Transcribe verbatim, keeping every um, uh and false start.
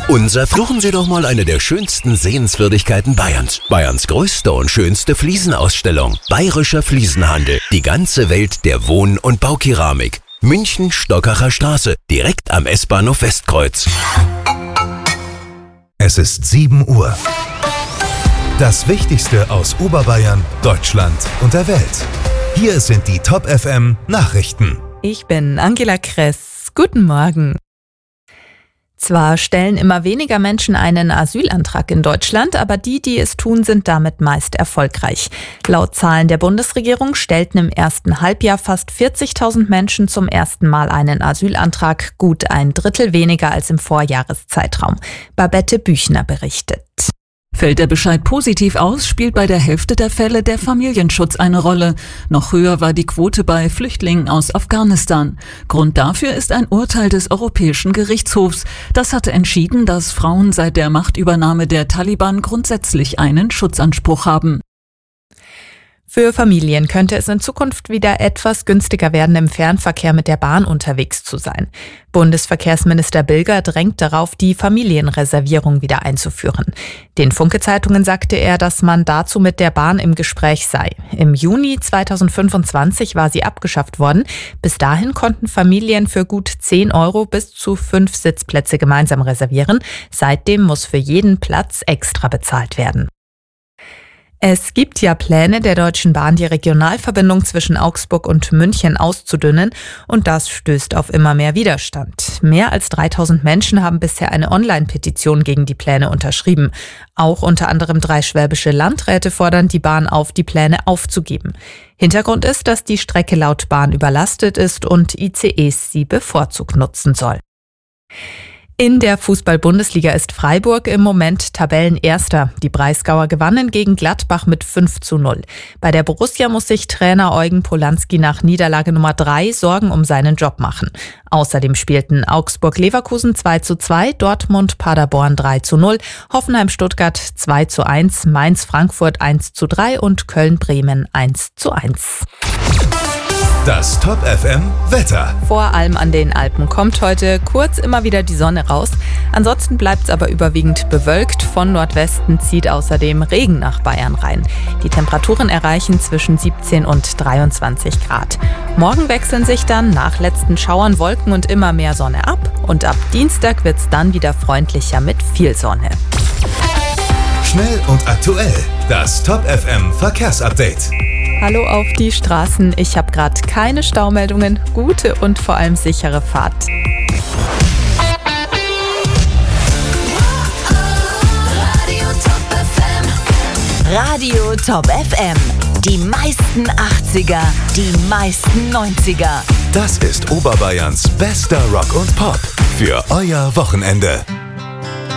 Unser Suchen Sie doch mal eine der schönsten Sehenswürdigkeiten Bayerns. Bayerns größte und schönste Fliesenausstellung. Bayerischer Fliesenhandel. Die ganze Welt der Wohn- und Baukeramik. München, Stockacher Straße, direkt am S-Bahnhof Westkreuz. Es ist sieben Uhr. Das Wichtigste aus Oberbayern, Deutschland und der Welt. Hier sind die Top F M Nachrichten. Ich bin Angela Kress. Guten Morgen. Zwar stellen immer weniger Menschen einen Asylantrag in Deutschland, aber die, die es tun, sind damit meist erfolgreich. Laut Zahlen der Bundesregierung stellten im ersten Halbjahr fast vierzigtausend Menschen zum ersten Mal einen Asylantrag, gut ein Drittel weniger als im Vorjahreszeitraum. Babette Büchner berichtet. Fällt der Bescheid positiv aus, spielt bei der Hälfte der Fälle der Familienschutz eine Rolle. Noch höher war die Quote bei Flüchtlingen aus Afghanistan. Grund dafür ist ein Urteil des Europäischen Gerichtshofs. Das hatte entschieden, dass Frauen seit der Machtübernahme der Taliban grundsätzlich einen Schutzanspruch haben. Für Familien könnte es in Zukunft wieder etwas günstiger werden, im Fernverkehr mit der Bahn unterwegs zu sein. Bundesverkehrsminister Bilger drängt darauf, die Familienreservierung wieder einzuführen. Den Funke-Zeitungen sagte er, dass man dazu mit der Bahn im Gespräch sei. Im Juni zweitausendfünfundzwanzig war sie abgeschafft worden. Bis dahin konnten Familien für gut zehn Euro bis zu fünf Sitzplätze gemeinsam reservieren. Seitdem muss für jeden Platz extra bezahlt werden. Es gibt ja Pläne der Deutschen Bahn, die Regionalverbindung zwischen Augsburg und München auszudünnen, und das stößt auf immer mehr Widerstand. Mehr als dreitausend Menschen haben bisher eine Online-Petition gegen die Pläne unterschrieben. Auch unter anderem drei schwäbische Landräte fordern die Bahn auf, die Pläne aufzugeben. Hintergrund ist, dass die Strecke laut Bahn überlastet ist und I C Es sie bevorzugt nutzen soll. In der Fußball-Bundesliga ist Freiburg im Moment Tabellenerster. Die Breisgauer gewannen gegen Gladbach mit fünf zu null. Bei der Borussia muss sich Trainer Eugen Polanski nach Niederlage Nummer drei Sorgen um seinen Job machen. Außerdem spielten Augsburg-Leverkusen zwei zu zwei, Dortmund-Paderborn drei zu null, Hoffenheim-Stuttgart zwei zu eins, Mainz-Frankfurt eins zu drei und Köln-Bremen eins zu eins. Das Top F M Wetter. Vor allem an den Alpen kommt heute kurz immer wieder die Sonne raus. Ansonsten bleibt es aber überwiegend bewölkt. Von Nordwesten zieht außerdem Regen nach Bayern rein. Die Temperaturen erreichen zwischen siebzehn und dreiundzwanzig Grad. Morgen wechseln sich dann nach letzten Schauern Wolken und immer mehr Sonne ab. Und ab Dienstag wird es dann wieder freundlicher mit viel Sonne. Schnell und aktuell. Das Top F M Verkehrsupdate. Hallo auf die Straßen. Ich habe gerade keine Staumeldungen. Gute und vor allem sichere Fahrt. Radio Top F M. Die meisten achtziger, die meisten neunziger. Das ist Oberbayerns bester Rock und Pop. Für euer Wochenende.